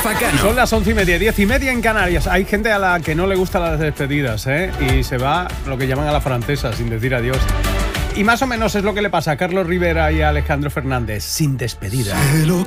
Rafa Cano. Son las 11:30, 10:30 en Canarias. Hay gente a la que no le gustan las despedidas, y se va lo que llaman a la francesa, sin decir adiós. Y más o menos es lo que le pasa a Carlos Rivera y a Alejandro Fernández, sin despedida. Sé lo